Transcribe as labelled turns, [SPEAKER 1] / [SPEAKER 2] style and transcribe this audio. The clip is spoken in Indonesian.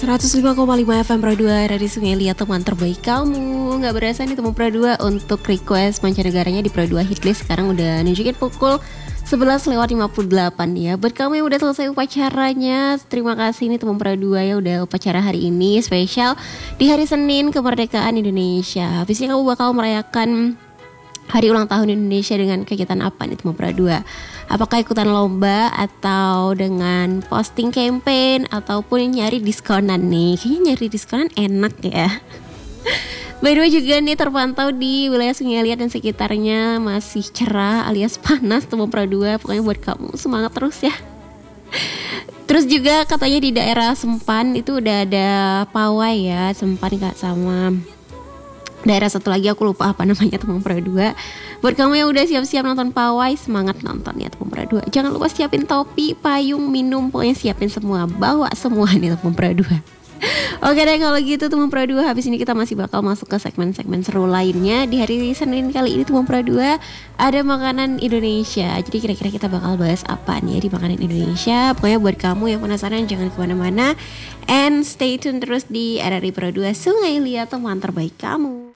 [SPEAKER 1] 105,5 FM Pro 2 dari Sungai Liat, teman terbaik kamu. Gak berasa nih teman Pro 2 untuk request mancanegaranya di Pro 2 Hitlist. Sekarang udah nunjukin pukul 11:58 ya. Buat kamu yang udah selesai upacaranya, terima kasih nih teman Pro 2 ya udah upacara hari ini spesial di hari Senin kemerdekaan Indonesia. Habis ini kamu bakal merayakan hari ulang tahun Indonesia dengan kegiatan apa nih teman Pro 2? Apakah ikutan lomba atau dengan posting campaign ataupun nyari diskonan nih? Kayaknya nyari diskonan enak ya. By the way juga nih terpantau di wilayah Sungai Liat dan sekitarnya masih cerah alias panas teman Pro 2. Pokoknya buat kamu semangat terus ya. Terus juga katanya di daerah Sempan itu udah ada pawai ya, Sempan Kak, sama daerah satu lagi aku lupa apa namanya teman Pro 2. Buat kamu yang udah siap-siap nonton pawai, semangat nonton ya teman Pro 2. Jangan lupa siapin topi, payung, minum, pokoknya siapin semua, bawa semua nih teman Pro 2. Oke deh kalau gitu teman Pro 2, habis ini kita masih bakal masuk ke segmen-segmen seru lainnya. Di hari Senin kali ini teman Pro 2 ada makanan Indonesia. Jadi kira-kira kita bakal bahas apa nih ya di makanan Indonesia. Pokoknya buat kamu yang penasaran jangan kemana-mana, and stay tune terus di RRI Pro 2 Sungai Liat, teman terbaik kamu.